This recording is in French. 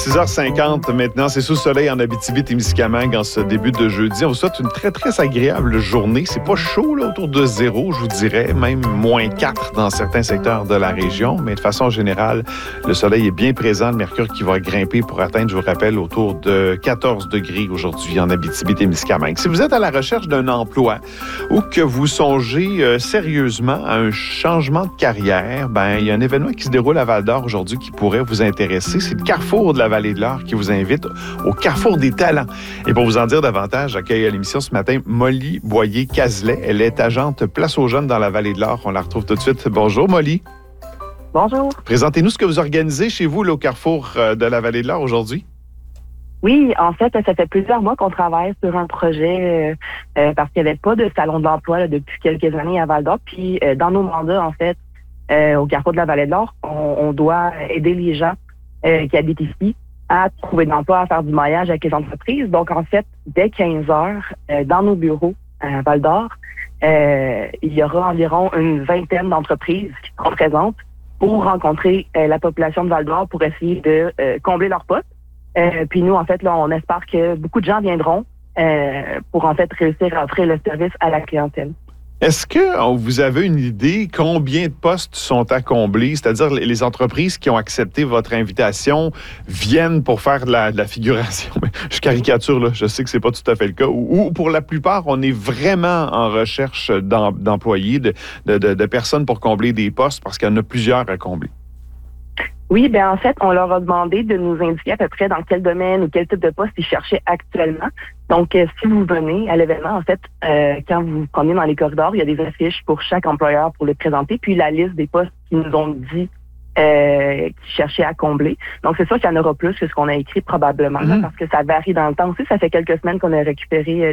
6h50 maintenant, c'est sous le soleil en Abitibi-Témiscamingue en ce début de jeudi. On vous souhaite une très, très agréable journée. C'est pas chaud, là, autour de 0, je vous dirais, même moins 4 dans certains secteurs de la région. Mais de façon générale, le soleil est bien présent. Le mercure qui va grimper pour atteindre, je vous rappelle, autour de 14 degrés aujourd'hui en Abitibi-Témiscamingue. Si vous êtes à la recherche d'un emploi ou que vous songez sérieusement à un changement de carrière, ben il y a un événement qui se déroule à Val-d'Or aujourd'hui qui pourrait vous intéresser. C'est le Carrefour de la Vallée de l'Or qui vous invite au Carrefour des talents. Et pour vous en dire davantage, j'accueille à l'émission ce matin Molly Boyer-Cazelet. Elle est agente Place aux jeunes dans la Vallée de l'Or. On la retrouve tout de suite. Bonjour Molly. Bonjour. Présentez-nous ce que vous organisez chez vous là, au Carrefour de la Vallée de l'Or aujourd'hui. Oui, en fait, ça fait plusieurs mois qu'on travaille sur un projet parce qu'il n'y avait pas de salon de l'emploi là, depuis quelques années à Val-d'Or. Puis dans nos mandats, en fait, au Carrefour de la Vallée de l'Or, on doit aider les gens qui habitent ici à trouver de l'emploi, à faire du maillage avec les entreprises. Donc, en fait, dès 15 heures, dans nos bureaux à Val-d'Or, il y aura environ une vingtaine d'entreprises qui seront présentes pour rencontrer la population de Val-d'Or pour essayer de combler leurs postes. Puis nous, en fait, là, on espère que beaucoup de gens viendront pour, en fait, réussir à offrir le service à la clientèle. Est-ce que vous avez une idée combien de postes sont à combler? C'est-à-dire, les entreprises qui ont accepté votre invitation viennent pour faire de la figuration. Je caricature, là. Je sais que c'est pas tout à fait le cas. Ou pour la plupart, on est vraiment en recherche d'employés, de personnes pour combler des postes parce qu'il y en a plusieurs à combler. Oui, bien en fait, on leur a demandé de nous indiquer à peu près dans quel domaine ou quel type de poste ils cherchaient actuellement. Donc, si vous venez à l'événement, en fait, quand vous vous promenez dans les corridors, il y a des affiches pour chaque employeur pour les présenter, puis la liste des postes qu'ils nous ont dit qu'ils cherchaient à combler. Donc, c'est sûr qu'il y en aura plus que ce qu'on a écrit probablement, là, parce que ça varie dans le temps aussi. Ça fait quelques semaines qu'on a récupéré